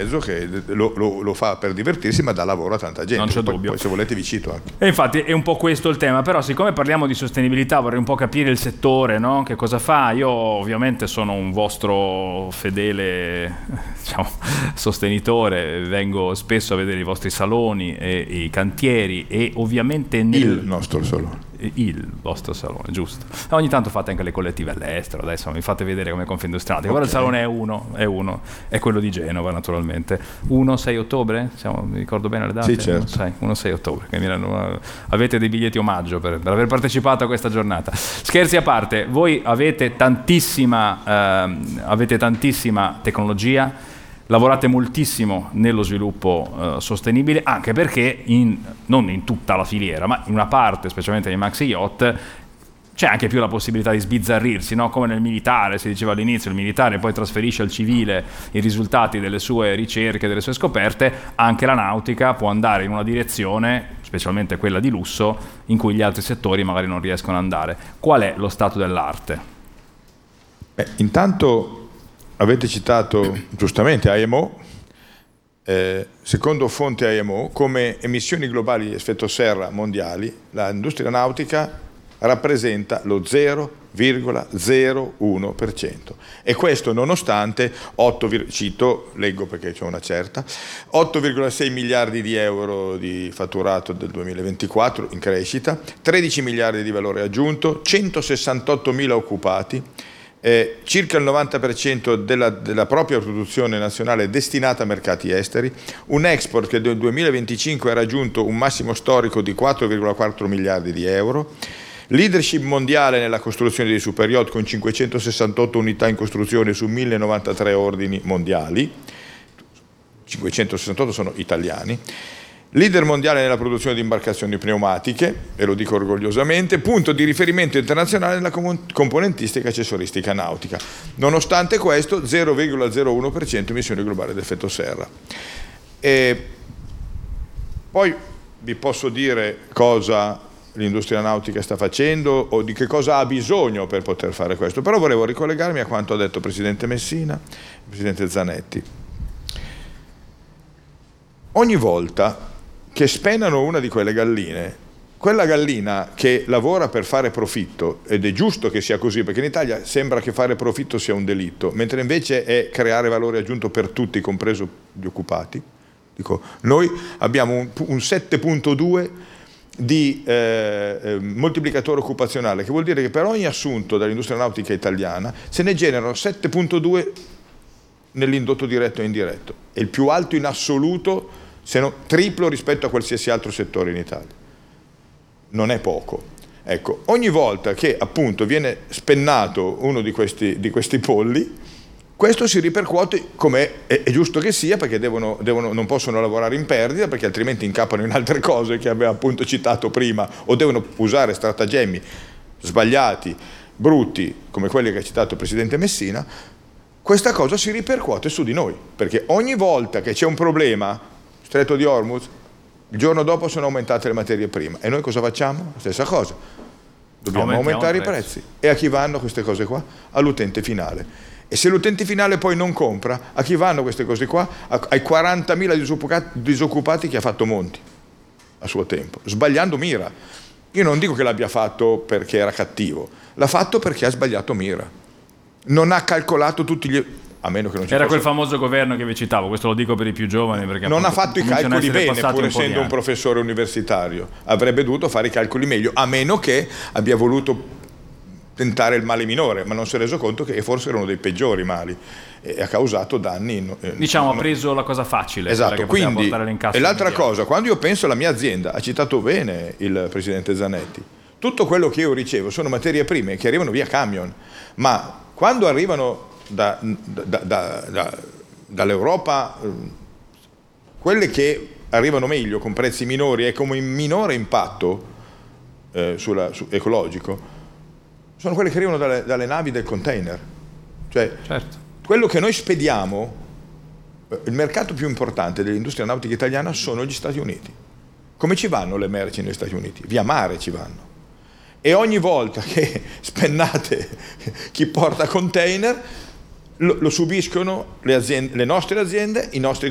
mezzo che lo fa per divertirsi, ma dà lavoro a tanta gente. Non c'è dubbio. Poi se volete vi cito anche. E infatti è un po' questo il tema, però siccome parliamo di sostenibilità vorrei un po' capire il settore, no? Che cosa fa. Io ovviamente sono un vostro fedele, diciamo, sostenitore, vengo spesso a vedere i vostri saloni e i cantieri e ovviamente il nostro salone. Il vostro salone, giusto. Ogni tanto fate anche le collettive all'estero, adesso mi fate vedere come Confindustria. Guarda, il salone è quello di Genova, naturalmente. 1-6 ottobre? Mi ricordo bene le date? Sì, certo. 1-6 ottobre. Avete dei biglietti omaggio per aver partecipato a questa giornata. Scherzi a parte, voi avete tantissima tecnologia, lavorate moltissimo nello sviluppo sostenibile, anche perché non in tutta la filiera, ma in una parte, specialmente nei maxi yacht, c'è anche più la possibilità di sbizzarrirsi, no? Come nel militare, si diceva all'inizio, il militare poi trasferisce al civile i risultati delle sue ricerche, delle sue scoperte, anche la nautica può andare in una direzione, specialmente quella di lusso, in cui gli altri settori magari non riescono ad andare. Qual è lo stato dell'arte? Intanto avete citato giustamente IMO, secondo fonte IMO, come emissioni globali di effetto serra mondiali, l'industria nautica rappresenta lo 0,01%. E questo nonostante 8,6 miliardi di euro di fatturato del 2024 in crescita, 13 miliardi di valore aggiunto, 168.000 occupati, circa il 90% della propria produzione nazionale destinata a mercati esteri, un export che nel 2025 ha raggiunto un massimo storico di 4,4 miliardi di euro, leadership mondiale nella costruzione dei superyacht con 568 unità in costruzione su 1093 ordini mondiali, 568 sono italiani, leader mondiale nella produzione di imbarcazioni pneumatiche, e lo dico orgogliosamente, punto di riferimento internazionale nella componentistica e accessoristica nautica. Nonostante questo, 0,01% emissioni globali d'effetto serra. E poi vi posso dire cosa l'industria nautica sta facendo o di che cosa ha bisogno per poter fare questo, però volevo ricollegarmi a quanto ha detto il Presidente Messina, il Presidente Zanetti. Ogni volta che spennano una di quelle galline, quella gallina che lavora per fare profitto, ed è giusto che sia così, perché in Italia sembra che fare profitto sia un delitto, mentre invece è creare valore aggiunto per tutti, compreso gli occupati. Dico, noi abbiamo un 7,2 di moltiplicatore occupazionale, che vuol dire che per ogni assunto dall'industria nautica italiana se ne generano 7,2 nell'indotto diretto e indiretto. È il più alto in assoluto, se non triplo rispetto a qualsiasi altro settore in Italia. Non è poco. Ecco, ogni volta che appunto viene spennato uno di questi polli, questo si ripercuote, come è giusto che sia, perché non possono lavorare in perdita, perché altrimenti incappano in altre cose che aveva appunto citato prima, o devono usare stratagemmi sbagliati, brutti, come quelli che ha citato il Presidente Messina. Questa cosa si ripercuote su di noi, perché ogni volta che c'è un problema, Stretto di Hormuz, il giorno dopo sono aumentate le materie prime. E noi cosa facciamo? Stessa cosa. Dobbiamo aumentare i prezzi. E a chi vanno queste cose qua? All'utente finale. E se l'utente finale poi non compra, a chi vanno queste cose qua? Ai 40.000 disoccupati che ha fatto Monti a suo tempo, sbagliando mira. Io non dico che l'abbia fatto perché era cattivo, l'ha fatto perché ha sbagliato mira. Non ha calcolato tutti gli... A meno che non ci era fosse... quel famoso governo che vi citavo, questo lo dico per i più giovani, perché non ha fatto i calcoli bene, pur essendo un professore universitario. Avrebbe dovuto fare i calcoli meglio, a meno che abbia voluto tentare il male minore, ma non si è reso conto che forse era uno dei peggiori mali e ha causato danni. Ha preso la cosa facile. Esatto, che quindi, l'incasso e l'altra cosa, quando io penso alla mia azienda, ha citato bene il Presidente Zanetti, tutto quello che io ricevo sono materie prime che arrivano via camion, ma quando arrivano dall'Europa, quelle che arrivano meglio con prezzi minori e con un minore impatto ecologico sono quelle che arrivano dalle navi del container. Cioè, certo. Quello che noi spediamo, il mercato più importante dell'industria nautica italiana sono gli Stati Uniti. Come ci vanno le merci negli Stati Uniti? Via mare ci vanno. E ogni volta che spennate chi porta container, lo subiscono le nostre aziende, i nostri